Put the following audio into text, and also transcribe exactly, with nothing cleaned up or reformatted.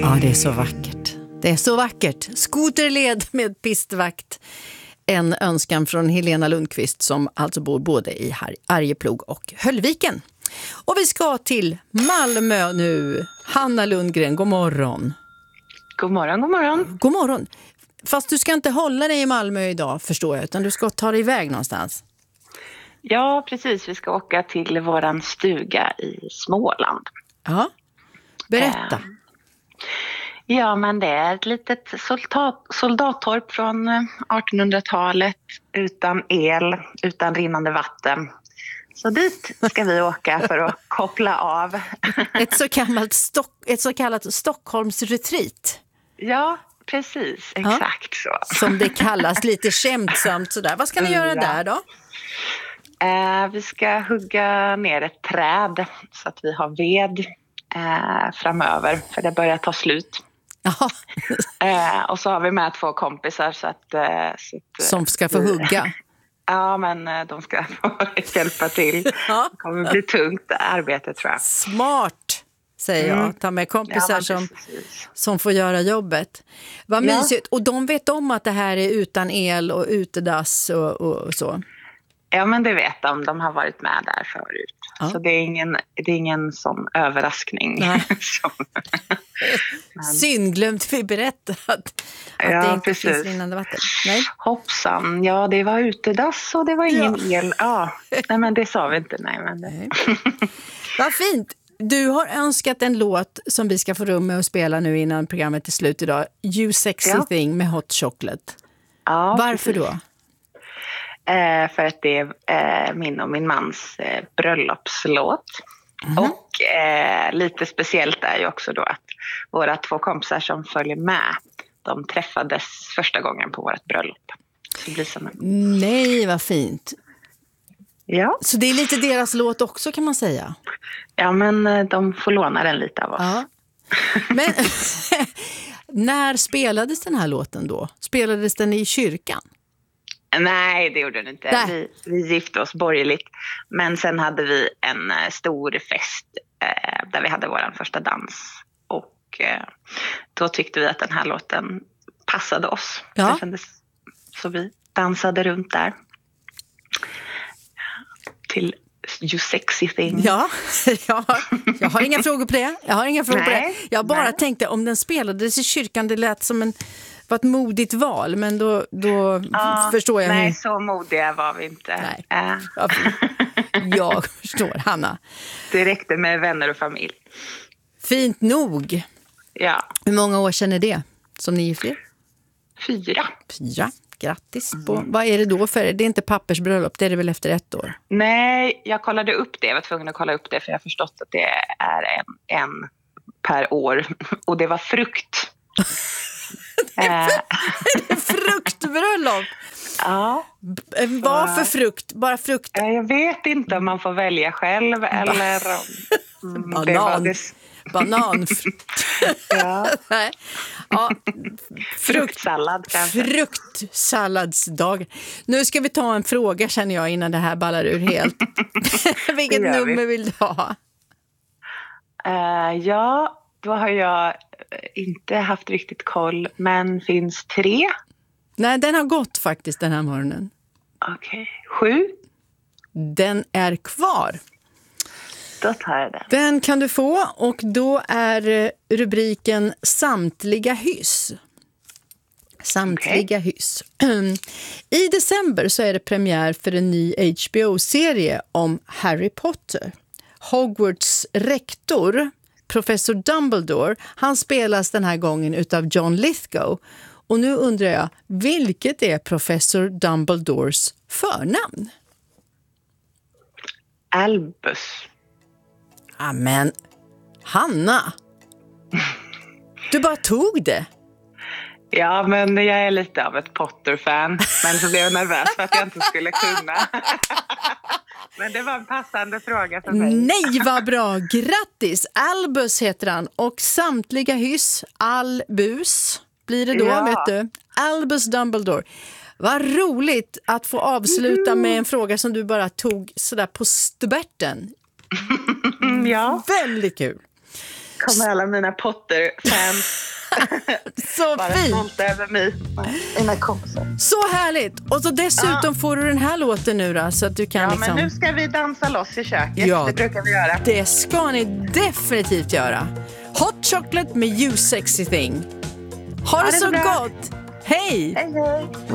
Ja, det är så vackert. Det är så vackert. Skoterled med pistvakt. En önskan från Helena Lundqvist som alltså bor både i Arjeplog och Höllviken. Och vi ska till Malmö nu. Hanna Lundgren, god morgon. God morgon, god morgon. God morgon. Fast du ska inte hålla dig i Malmö idag, förstår jag, utan du ska ta dig iväg någonstans. Ja, precis. Vi ska åka till våran stuga i Småland. Ja, berätta. Eh, ja, men det är ett litet soldat, soldattorp från artonhundratalet utan el, utan rinnande vatten. Så dit ska vi åka för att koppla av. Ett så kallat, Stock, ett så kallat Stockholmsretreat. Ja, precis. Exakt ja, så. Som det kallas lite skämtsamt sådär. Vad ska ni göra ja. där då? Eh, vi ska hugga ner ett träd så att vi har ved eh, framöver. För det börjar ta slut. eh, och så har vi med två kompisar så att... Eh, så att som ska få hugga. Ja, men de ska få hjälpa till. Ja. Det kommer bli tungt arbete, tror jag. Smart, säger jag. Mm. Ta med kompisar ja, som, som får göra jobbet. Vad ja. mysigt. Och de vet om att det här är utan el och utedass och, och så? Ja, men det vet de. De har varit med där förut. Ja. Så det är ingen, det är ingen sån överraskning. Nej. som... men... Synd, glömde vi berätta att, att ja, det inte precis. finns rinnande vatten. Nej. Hoppsan, ja det var utedass och det var ingen ja. el. Ja, nej men det sa vi inte. Nej, men det... nej. Vad fint. Du har önskat en låt som vi ska få rum med att spela nu innan programmet är slut idag. You Sexy ja. Thing med Hot Chocolate. Ja, varför precis. då? Eh, för att det är eh, min och min mans eh, bröllopslåt. Mm. Och eh, lite speciellt är ju också då att våra två kompisar som följer med, de träffades första gången på vårt bröllop. Så det blir som en... Nej, vad fint. Ja. Så det är lite deras låt också, kan man säga? Ja, men de får låna den lite av oss. Ja. Men när spelades den här låten då? Spelades den i kyrkan? Nej, det gjorde den inte. Vi, vi gifte oss borgerligt. Men sen hade vi en stor fest eh, där vi hade vår första dans. Och eh, då tyckte vi att den här låten passade oss. Ja. Det kändes, så vi dansade runt där. Till You Sexy Thing. Ja, jag har, jag har inga frågor på det. Jag har inga frågor nej, på det. Jag bara nej. tänkte om den spelades i kyrkan, det lät som en, var ett modigt val. Men då, då ja, förstår jag. Nej, hur... så modiga var vi inte. Nej. Äh. Jag, jag förstår, Hanna. Det räckte med vänner och familj. Fint nog. Ja. Hur många år sedan är det som ni gifte er? Fyra. Fyra. Grattis på. Mm. Vad är det då för? Det är inte pappersbröllop, det är det väl efter ett år? Nej, jag kollade upp det. Jag var tvungen att kolla upp det för jag har förstått att det är en, en per år. Och det var frukt. Fruktbröllop? Ja. Vad för frukt? Bara frukt? Jag vet inte om man får välja själv eller... Mm, banan. Det banan. ja. ja. Frukt, fruktsallad kanske. Fruktsalladsdag. Nu ska vi ta en fråga, känner jag, innan det här ballar ur helt. Vilket nummer vi. vill du ha? Uh, ja, då har jag inte haft riktigt koll. Men finns tre? Nej, den har gått faktiskt den här morgonen. Okej. Okay. Sju? Den är kvar. Då tar jag den. Den kan du få, och då är rubriken Samtliga hyss. Samtliga okay. hyss. I december så är det premiär för en ny H B O-serie om Harry Potter. Hogwarts rektor, professor Dumbledore, han spelas den här gången utav John Lithgow. Och nu undrar jag, vilket är professor Dumbledores förnamn? Albus. Amen. Hanna, du bara tog det. Ja, men jag är lite av ett Potter-fan. Men så blev jag nervös för att jag inte skulle kunna. Men det var en passande fråga för mig. Nej, vad bra. Grattis. Albus heter han. Och samtliga hyss, Albus blir det då, ja. Vet du. Albus Dumbledore. Vad roligt att få avsluta med en fråga som du bara tog sådär på stubberten. Ja. Väldigt kul. kommer alla mina Potter-fans Så vara fint! stolta över mig, mina kompisar. Så härligt! Och så dessutom Ja. får du den här låten nu då, så att du kan Ja, liksom... men nu ska vi dansa loss i köket. Ja. Det brukar vi göra. Det ska ni definitivt göra. Hot Chocolate med You Sexy Thing. Ha det det så bra. gott! Hej! Hej, hej!